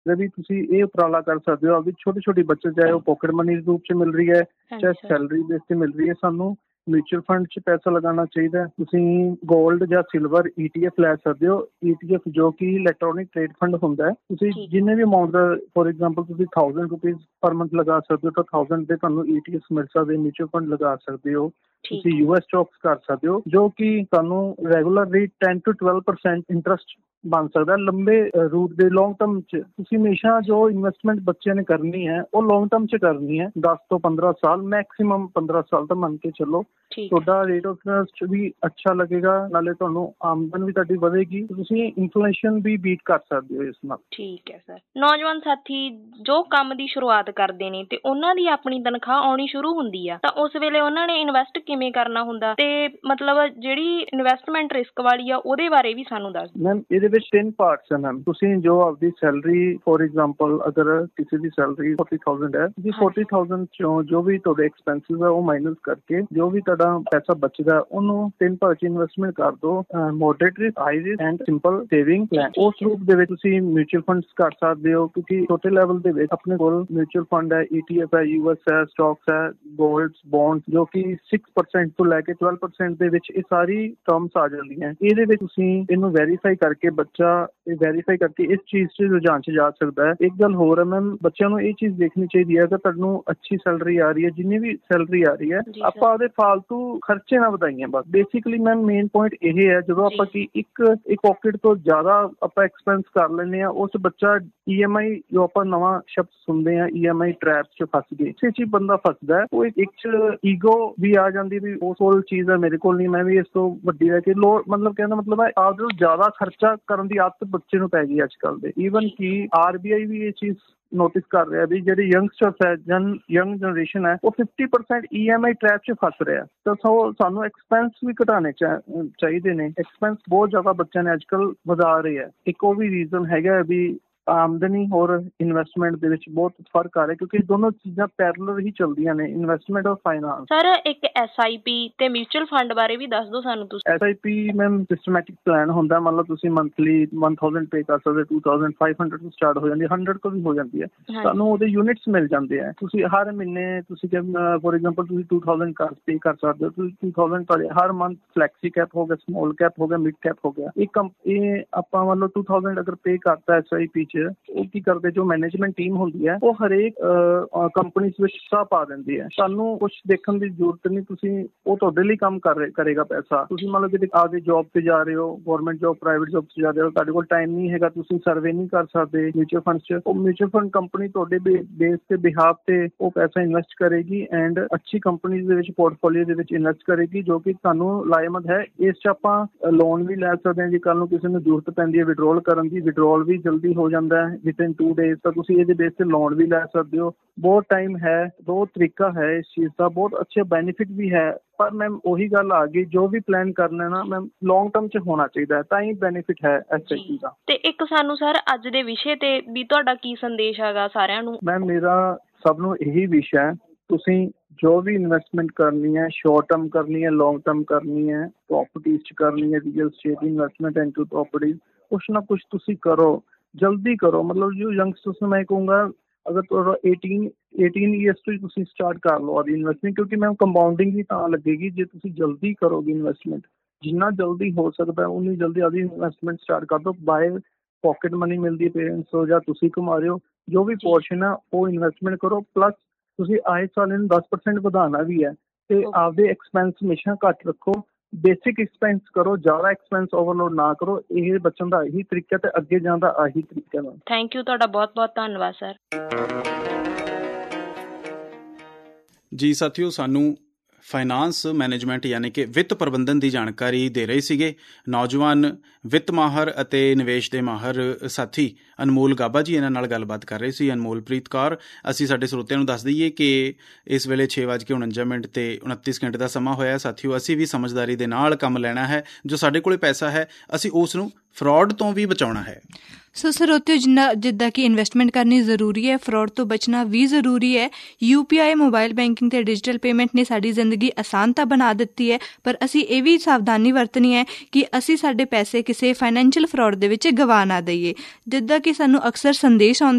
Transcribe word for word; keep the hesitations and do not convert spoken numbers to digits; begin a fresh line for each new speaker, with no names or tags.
भी ਤੁਸੀਂ ਇਹ ਉਪਰਾਲਾ ਕਰ ਸਕਦੇ ਹੋ। ਆਪਦੀ ਛੋਟੀ ਛੋਟੀ ਬੱਚਤ, ਚਾਹੇ ਉਹ ਪॉकेट ਮਨੀ ਦੇ ਰੂਪ 'ਚ ਮਿਲ ਰਹੀ ਹੈ, ਚਾਹੇ ਸੈਲਰੀ ਬੇਸ 'ਤੇ ਮਿਲ ਰਹੀ ਹੈ, ਸਾਨੂੰ ਮਿਊਚੁਅਲ ਫੰਡ 'ਚ ਪੈਸਾ ਲਗਾਉਣਾ ਚਾਹੀਦਾ। ਤੁਸੀਂ ਗੋਲਡ ਜਾਂ ਸਿਲਵਰ ਈ ਟੀ ਐਫ ਲੈ ਸਕਦੇ ਹੋ। ਈ ਟੀ ਐਫ ਜੋ ਕਿ ਇਲੈਕਟ੍ਰੋਨਿਕ ਟ੍ਰੇਡ ਫੰਡ ਹੁੰਦਾ ਹੈ। ਤੁਸੀਂ ਜਿੰਨੇ ਵੀ ਅਮਾਊਂਟ ਦਾ, ਫੋਰ ਐਗਜ਼ਾਮਪਲ ਤੁਸੀਂ ਥਾਊਜ਼ੈਂਡ ਰੁਪੀਜ਼ ਪਰ ਮੰਥ ਲਗਾ ਸਕਦੇ ਹੋ, ਤਾਂ ਥਾਊਜ਼ੈਂਡ ਦੇ ਤੁਹਾਨੂੰ ਈ ਟੀ ਐਫ ਮਿਲ ਸਕਦੇ, ਮਿਊਚੁਅਲ ਫੰਡ ਲਗਾ ਸਕਦੇ ਹੋ। ਤੁਸੀਂ ਯੂ ਐਸ ਸਟਾਕਸ ਕਰ ਸਕਦੇ ਹੋ, ਜੋ ਕਿ ਤੁਹਾਨੂੰ regular rate ten to twelve percent interest ਬਣ ਸਕਦਾ ਲੰਬੇ ਰੂਟ ਦੇ ਲੌਂਗ ਟਰਮ 'ਚ। ਤੁਸੀਂ ਹਮੇਸ਼ਾ ਜੋ ਇਨਵੈਸਟਮੈਂਟ ਬੱਚਿਆਂ ਨੇ ਕਰਨੀ ਹੈ ਉਹ ਲੌਂਗ ਟਰਮ 'ਚ ਕਰਨੀ ਹੈ, ਦਸ ਤੋਂ ਪੰਦਰਾਂ ਸਾਲ, ਮੈਕਸੀਮਮ ਪੰਦਰਾਂ ਸਾਲ ਤਾਂ ਮੰਨ ਕੇ ਚੱਲੋ। ਤੁਹਾਡਾ ਰੇਟ ਆਫ ਇੰਟਰਸਟ ਵੀ ਅੱਛਾ ਲੱਗੇਗਾ, ਨਾਲੇ ਤੁਹਾਨੂੰ ਆਮਦਨ ਵੀ ਤੁਹਾਡੀ ਵਧੇਗੀ, ਤੁਸੀਂ ਇਨਫਲੇਸ਼ਨ ਵੀ ਬੀਟ ਕਰ ਸਕਦੇ ਹੋ ਇਸ ਨਾਲ।
ਠੀਕ ਹੈ ਸਰ। ਨੌਜਵਾਨ ਸਾਥੀ ਜੋ ਕੰਮ ਦੀ ਸ਼ੁਰੂਆਤ ਕਰਦੇ ਨੇ ਤੇ ਉਹਨਾਂ ਦੀ ਆਪਣੀ ਤਨਖਾਹ ਆਉਣੀ ਸ਼ੁਰੂ ਹੁੰਦੀ ਆ, ਤਾਂ ਉਸ ਵੇਲੇ ਉਹਨਾਂ ਨੇ ਇਨਵੈਸਟ ਕਿਵੇਂ ਕਰਨਾ ਹੁੰਦਾ, ਤੇ ਮਤਲਬ ਜਿਹੜੀ ਇਨਵੈਸਟਮੈਂਟ ਰਿਸਕ ਵਾਲੀ ਆ ਉਹਦੇ ਬਾਰੇ ਵੀ ਸਾਨੂੰ ਦੱਸ ਦਿਓ।
ਮੈਮ ਇਹਦੇ ਵਿੱਚ ਤਿੰਨ ਪਾਰਟਸ ਹੈ ਮੈਮ। ਤੁਸੀਂ ਜੋ ਆਪਦੀ ਸੈਲਰੀ, ਫੋਰ ਐਗਜ਼ਾਮਪਲ ਅਗਰ ਕਿਸੇ ਦੀ ਸੈਲਰੀ ਫੋਰਟੀ ਥਾਊਜ਼ੈਂਡ ਹੈ, ਤੁਸੀਂ ਫੋਰਟੀ ਥਾਊਜ਼ੈਂਡ ਚੋਂ ਜੋ ਵੀ ਤੁਹਾਡੇ ਐਕਸਪੈਂਸਿਸ ਆ ਉਹ ਮਾਈਨਸ ਕਰਕੇ ਜੋ ਵੀ ਤੁਹਾਡਾ ਪੈਸਾ ਬਚਦਾ ਉਹਨੂੰ ਤਿੰਨ ਭਾਗ 'ਚ ਇਨਵੈਸਟਮੈਂਟ ਕਰ ਦਿਓ। Moderate risk, high risk and simple saving plan. ਉਸ ਰੂਪ ਦੇ ਵਿੱਚ ਤੁਸੀਂ ਮਿਊਚੁਅਲ ਫੰਡਸ ਕਰ ਸਕਦੇ ਹੋ, ਕਿਉਂਕਿ ਛੋਟੇ ਲੈਵਲ ਦੇ ਵਿੱਚ ਆਪਣੇ ਕੋਲ ਮਿਊਚੁਅਲ ਫੰਡ ਹੈ, ਈ ਟੀ ਐਫ ਹੈ, ਯੂ ਐਸ ਹੈ, ਸਟਾਕਸ ਹੈ, ਗੋਲਡ, ਬੌਂਡ, ਜੋ ਕਿ ਸਿਕਸ ਪਰਸੈਂਟ ਤੋਂ ਲੈ ਕੇ ਟਵੈਲਵ ਪਰਸੈਂਟ ਦੇ ਵਿੱਚ ਇਹ ਸਾਰੀ ਟਰਮਸ ਆ ਜਾਂਦੀਆਂ। ਇਹਦੇ ਵਿੱਚ ਤੁਸੀਂ ਇਹਨੂੰ ਵੈਰੀਫਾਈ ਕਰਕੇ, ਬੱਚਾ ਇਹ ਵੈਰੀਫਾਈ ਕਰਕੇ ਇਸ ਚੀਜ਼ 'ਚ ਰੁਝਾਨ 'ਚ ਜਾ ਸਕਦਾ ਹੈ। ਇੱਕ ਗੱਲ ਹੋਰ ਹੈ ਮੈਮ, ਬੱਚਿਆਂ ਨੂੰ ਇਹ ਚੀਜ਼ ਦੇਖਣੀ ਚਾਹੀਦੀ ਹੈ, ਅਗਰ ਤੁਹਾਨੂੰ ਅੱਛੀ ਸੈਲਰੀ ਆ ਰਹੀ ਹੈ, ਜਿੰਨੀ ਵੀ ਸੈਲਰੀ ਆ ਰਹੀ ਹੈ, ਆਪਾਂ ਉਹਦੇ ਫਾਲਤੂ ਖਰਚੇ ਨਾ ਵਧਾਈਏ ਬਸ। ਬੇਸਿਕਲੀ ਮੈਮ ਮੇਨ ਪੁਆਇੰਟ ਇਹ ਹੈ, ਜਦੋਂ ਆਪਾਂ ਕੀ ਇੱਕ ਇੱਕ ਪॉकेट ਤੋਂ ਜ਼ਿਆਦਾ ਆਪਾਂ ਐਕਸਪੈਂਸ ਕਰ ਲੈਂਦੇ ਹਾਂ, ਉਸ ਬੱਚਾ ਈ ਐਮ ਆਈ, ਜੋ ਆਪਾਂ ਨਵਾਂ ਸ਼ਬਦ ਸੁਣਦੇ ਹਾਂ, ਈ ਐਮ ਆਈ ਟਰੈਪ 'ਚ ਫਸ ਗਏ, ਇਸੇ 'ਚ ਬੰਦਾ ਫਸਦਾ ਹੈ। ਉਹ ਇੱਕ 'ਚ ਈਗੋ ਵੀ ਆ ਜਾਂਦੀ ਵੀ ਉਸ ਕੋਲ ਚੀਜ਼ ਹੈ, ਮੇਰੇ ਕੋਲ ਨਹੀਂ, ਮੈਂ ਵੀ ਇਸ ਤੋਂ ਵੱਡੀ ਹੈ ਕਿ ਲੋੜ, ਮਤਲਬ ਕਹਿੰਦਾ ਮਤਲਬ ਹੈ ਆਪ ਤੋਂ ਜ਼ਿਆਦਾ ਖਰਚਾ ਕਰਨ ਦੀ ਆਦਤ ਬੱਚੇ ਨੂੰ ਪੈ ਗਈ ਅੱਜ ਕੱਲ੍ਹ ਦੇ। ਈਵਨ ਕਿ ਆਰ ਬੀ ਆਈ ਵੀ ਇਹ ਚੀਜ਼ ਨੋਟਿਸ ਕਰ ਰਿਹਾ ਵੀ ਜਿਹੜੇ ਯੰਗਸਟਰਸ ਹੈ, ਜਨ ਯੰਗ ਜਨਰੇਸ਼ਨ ਹੈ, ਉਹ fifty percent E M I trap 'ਚ ਫਸ ਰਿਹਾ। ਤਾਂ ਸੋ ਸਾਨੂੰ ਐਕਸਪੈਂਸ ਵੀ ਘਟਾਉਣੇ ਚਾ ਚਾਹੀਦੇ ਨੇ। ਐਕਸਪੈਂਸ ਬਹੁਤ ਜ਼ਿਆਦਾ ਬੱਚਿਆਂ ਨੇ ਅੱਜ ਕੱਲ੍ਹ ਵਧਾ ਰਹੇ ਹੈ। ਇੱਕ ਉਹ ਵੀ ਰੀਜ਼ਨ ਹੈਗਾ ਵੀ ਆਮਦਨੀ ਹੋਰ ਇਨਵੈਸਟਮੈਂਟ ਦੇ ਵਿੱਚ ਬਹੁਤ ਫਰਕ ਆ ਰਿਹਾ, ਕਿਉਂਕਿ ਦੋਨੋਂ ਚੀਜ਼ਾਂ ਪੈਰਲਲ ਹੀ ਚੱਲਦੀਆਂ ਨੇ, ਇਨਵੈਸਟਮੈਂਟ ਔਰ ਫਾਈਨਾਂਸ।
ਸਰ ਇੱਕ ਐਸ ਆਈ ਪੀ ਤੇ ਮਿਊਚੁਅਲ ਫੰਡ ਬਾਰੇ ਵੀ ਦੱਸ ਦਿਓ ਸਾਨੂੰ ਤੁਸੀਂ।
S I P ma'am systematic plan ਹੁੰਦਾ, ਮੰਨ ਲਓ ਤੁਸੀਂ ਮੰਥਲੀ ਵਨ ਥਾਊਜ਼ੈਂਡ ਪੇ ਕਰ ਸਕਦੇ, ਟੂ ਥਾਊਜ਼ੈਂਡ ਫਾਈਵ ਹੰਡਰਡ ਤੋਂ ਸਟਾਰਟ ਹੋ ਜਾਂਦੀ, ਹੰਡਰਡ ਤੋਂ ਵੀ ਹੋ ਜਾਂਦੀ ਹੈ। ਤੁਹਾਨੂੰ ਉਹਦੇ ਯੂਨਿਟਸ ਮਿਲ ਜਾਂਦੇ ਆ। ਤੁਸੀਂ ਹਰ ਮਹੀਨੇ ਤੁਸੀਂ ਫੋਰ ਐਗਜ਼ਾਮਪਲ ਤੁਸੀਂ ਟੂ ਥਾਊਜ਼ੈਂਡ ਕਰ ਪੇ ਕਰ ਸਕਦੇ ਹੋ, ਤੁਸੀਂ ਟੂ ਥਾਊਜ਼ੈਂਡ ਤੁਹਾਡੇ ਹਰ ਮੰਥ ਫਲੈਕਸੀ ਕੈਪ ਹੋ ਗਿਆ, ਸਮੋਲ ਕੈਪ ਹੋ ਗਿਆ, ਮਿਡ ਕੈਪ ਹੋ ਗਿਆ। ਇਹ ਕੰਪ ਇਹ ਆਪਾਂ ਮੰਨ ਲਓ ਟੂ ਥਾਊਜ਼ੈਂਡ ਅਗਰ ਪੇ ਕਰਤਾ ਐਸ ਆਈ ਪੀ 'ਚ, ਉਹ ਕੀ ਕਰਦੇ, ਜੋ ਮੈਨੇਜਮੈਂਟ ਟੀਮ ਹੁੰਦੀ ਹੈ ਉਹ ਹਰੇਕ ਕੰਪਨੀ ਵਿੱਚ ਹਿੱਸਾ ਪਾ ਦਿੰਦੀ ਹੈ। ਸਾਨੂੰ ਕੁਛ ਦੇਖਣ ਦੀ ਜ਼ਰੂਰਤ ਨਹੀਂ, ਤੁਸੀਂ ਉਹ ਤੁਹਾਡੇ ਲਈ ਕੰਮ ਕਰ ਕਰੇਗਾ ਪੈਸਾ। ਤੁਸੀਂ ਮੰਨ ਲਓ ਕਿਤੇ ਆਪਦੀ ਜੋਬ ਤੇ ਜਾ ਰਹੇ ਹੋ, ਗਵਰਨਮੈਂਟ ਜੋਬ, ਪ੍ਰਾਈਵੇਟ ਜੋਬ 'ਚ ਜਾ ਰਹੇ ਹੋ, ਤੁਹਾਡੇ ਕੋਲ ਟਾਈਮ ਨਹੀਂ ਹੈਗਾ, ਤੁਸੀਂ ਸਰਵੇ ਨਹੀਂ ਕਰ ਸਕਦੇ ਮਿਊਚੁਅਲ ਫੰਡ 'ਚ, ਉਹ ਮਿਊਚੁਅਲ ਫੰਡ ਕੰਪਨੀ ਤੁਹਾਡੇ ਬੇਸ ਤੇ ਬਿਹਾਫ ਤੇ ਉਹ ਪੈਸਾ ਇਨਵੈਸਟ ਕਰੇਗੀ ਐਂਡ ਅੱਛੀ ਕੰਪਨੀ ਦੇ ਵਿੱਚ ਪੋਰਟਫੋਲੀਓ ਦੇ ਵਿੱਚ ਇਨਵੈਸਟ ਕਰੇਗੀ, ਜੋ ਕਿ ਤੁਹਾਨੂੰ ਲਾਹੇਮੰਦ ਹੈ। ਇਸ 'ਚ ਆਪਾਂ ਲੋਨ ਵੀ ਲੈ ਸਕਦੇ ਹਾਂ, ਜੇ ਕੱਲ੍ਹ ਨੂੰ ਕਿਸੇ ਨੂੰ ਜ਼ਰੂਰਤ ਪੈਂਦੀ ਹੈ ਵਿਡਰੋਲ ਕਰਨ ਦੀ, ਵਿਡਰੋਲ ਵੀ ਜਲਦੀ ਹੋ ਜਾਂਦਾ ਹੈ ਵਿਦਿਨ ਟੂ ਡੇਜ਼, ਤਾਂ ਤੁਸੀਂ ਇਹਦੇ ਬੇਸ ਤੇ ਲੋਨ ਵੀ ਲੈ ਸਕਦੇ ਹੋ। ਬਹੁਤ ਟਾਈਮ ਹੈ, ਬਹੁਤ ਤਰੀਕਾ ਹੈ ਇਸ ਚੀਜ਼ ਦਾ, ਬਹੁਤ ਅੱਛੇ ਬੈਨੀਫਿਟ ਵੀ ਹੈ। ਪਰ ਮੈਮ ਉਹੀ ਗੱਲ ਆ ਗਈ, ਜੋ ਵੀ ਪਲਾਨ ਕਰਨਾ ਨਾ ਮੈਮ ਲੌਂਗ ਟਰਮ 'ਚ ਹੋਣਾ ਚਾਹੀਦਾ ਹੈ, ਤਾਂ ਹੀ ਬੈਨੀਫਿਟ ਹੈ ਐਸ ਆਈ ਪੀ ਦਾ।
ਤੇ ਇੱਕ ਸਾਨੂੰ ਸਰ ਅੱਜ ਦੇ ਵਿਸ਼ੇ ਤੇ ਵੀ ਤੁਹਾਡਾ ਕੀ ਸੰਦੇਸ਼ ਹੈਗਾ ਸਾਰਿਆਂ ਨੂੰ?
ਮੈਮ ਮੇਰਾ ਸਭ ਨੂੰ ਇਹੀ ਵਿਸ਼ਾ ਹੈ, ਤੁਸੀਂ ਜੋ ਵੀ ਇਨਵੈਸਟਮੈਂਟ ਕਰਨੀ ਹੈ, ਸ਼ੋਰਟ ਟਰਮ ਕਰਨੀ ਹੈ, ਲੌਂਗ ਟਰਮ ਕਰਨੀ ਹੈ, ਪ੍ਰੋਪਰਟੀਜ਼ 'ਚ ਕਰਨੀ ਹੈ, real estate investment into properties, ਕੁਛ ਨਾ ਕੁਛ ਤੁਸੀਂ ਕਰੋ, ਜਲਦੀ ਕਰੋ। ਮਤਲਬ ਜੋ ਯੰਗਸਟਰਸ ਨੂੰ ਮੈਂ ਕਹੂੰਗਾ, ਅਗਰ ਤੁਹਾਡਾ ਏਟੀਨ ਏਟੀਨ ਈਅਰਸ ਤੋਂ ਹੀ ਤੁਸੀਂ ਸਟਾਰਟ ਕਰ ਲਓ ਆਪਦੀ ਇਨਵੈਸਟਮੈਂਟ, ਕਿਉਂਕਿ ਮੈਮ ਕੰਪਾਊਂਡਿੰਗ ਵੀ ਤਾਂ ਲੱਗੇਗੀ ਜੇ ਤੁਸੀਂ ਜਲਦੀ ਕਰੋਗੇ ਇਨਵੈਸਟਮੈਂਟ। ਜਿੰਨਾ ਜਲਦੀ ਹੋ ਸਕਦਾ ਉਨੀ ਜਲਦੀ ਆਪਦੀ ਇਨਵੈਸਟਮੈਂਟ ਸਟਾਰਟ ਕਰ ਦਿਓ। ਬਾਏ ਪॉकेट ਮਨੀ ਮਿਲਦੀ ਪੇਰੈਂਟਸ ਤੋਂ ਜਾਂ ਤੁਸੀਂ ਕਮਾ ਰਹੇ ਹੋ, ਜੋ ਵੀ ਪੋਰਸ਼ਨ ਆ ਉਹ ਇਨਵੈਸਟਮੈਂਟ ਕਰੋ। ਪਲੱਸ ਤੁਸੀਂ ਆਏ ਸਾਲ ਇਹਨੂੰ ਦਸ ਪਰਸੈਂਟ ਵਧਾਉਣਾ ਵੀ ਹੈ, ਤੇ ਆਪਦੇ ਐਕਸਪੈਂਸ ਹਮੇਸ਼ਾ ਘੱਟ ਰੱਖੋ। ਬੇਸਿਕ ਐਕਸਪੈਂਸ ਕਰੋ, ਜ਼ਿਆਦਾ ਐਕਸਪੈਂਸ ਓਵਰਲੋਡ ਨਾ ਕਰੋ। ਇਹ ਬਚਣ ਦਾ ਇਹੀ ਤਰੀਕਾ ਤੇ ਅੱਗੇ ਜਾਣ ਦਾ ਆਹੀ ਤਰੀਕਾ ਹੈ।
ਥੈਂਕ ਯੂ, ਤੁਹਾਡਾ ਬਹੁਤ ਬਹੁਤ ਧੰਨਵਾਦ ਸਰ।
ਜੀ ਸਾਥੀਓ, ਸਾਨੂੰ ਫਾਈਨਾਂਸ ਮੈਨੇਜਮੈਂਟ ਯਾਨੀ ਕਿ ਵਿੱਤ ਪ੍ਰਬੰਧਨ ਦੀ ਜਾਣਕਾਰੀ ਦੇ ਰਹੇ ਸੀਗੇ ਨੌਜਵਾਨ ਵਿੱਤ ਮਾਹਰ ਅਤੇ ਨਿਵੇਸ਼ ਦੇ ਮਾਹਰ ਸਾਥੀ ਅਨਮੋਲ ਗਾਬਾ ਜੀ। ਇਹਨਾਂ ਨਾਲ ਗੱਲਬਾਤ ਕਰ ਰਹੇ ਸੀ ਅਨਮੋਲਪ੍ਰੀਤ ਕੌਰ। ਅਸੀਂ ਸਾਡੇ ਸਰੋਤਿਆਂ ਨੂੰ ਦੱਸ ਦਈਏ ਕਿ ਇਸ ਵੇਲੇ ਛੇ ਵੱਜ ਕੇ ਉਣੰਜਾ ਮਿੰਟ ਅਤੇ ਉਨੱਤੀ ਸਕਿੰਟ ਦਾ ਸਮਾਂ ਹੋਇਆ। ਸਾਥੀਓ, ਅਸੀਂ ਵੀ ਸਮਝਦਾਰੀ ਦੇ ਨਾਲ ਕੰਮ ਲੈਣਾ ਹੈ। ਜੋ ਸਾਡੇ ਕੋਲ ਪੈਸਾ ਹੈ ਅਸੀਂ ਉਸ ਨੂੰ ਫਰੋਡ ਤੋਂ ਵੀ ਬਚਾਉਣਾ ਹੈ।
ਸੋ ਸਰੋਤਿਓ, ਜਿੰਨਾ ਜਿੱਦਾਂ ਕਿ ਇਨਵੈਸਟਮੈਂਟ ਕਰਨੀ ਜ਼ਰੂਰੀ ਹੈ, ਫਰੋਡ ਤੋਂ ਬਚਣਾ ਵੀ ਜ਼ਰੂਰੀ ਹੈ। ਯੂ ਪੀ ਆਈ, ਮੋਬਾਈਲ ਬੈਂਕਿੰਗ ਅਤੇ ਡਿਜੀਟਲ ਪੇਮੈਂਟ ਨੇ ਸਾਡੀ ਜ਼ਿੰਦਗੀ ਆਸਾਨ ਤਾਂ ਬਣਾ ਦਿੱਤੀ ਹੈ, ਪਰ ਅਸੀਂ ਇਹ ਵੀ ਸਾਵਧਾਨੀ ਵਰਤਣੀ ਹੈ ਕਿ ਅਸੀਂ ਸਾਡੇ ਪੈਸੇ ਕਿਸੇ ਫਾਈਨੈਂਸ਼ੀਅਲ ਫਰੋਡ ਦੇ ਵਿੱਚ ਗਵਾ ਨਾ ਦਈਏ। ਜਿੱਦਾਂ ਕਿ ਸਾਨੂੰ ਅਕਸਰ ਸੰਦੇਸ਼ ਆਉਂਦੇ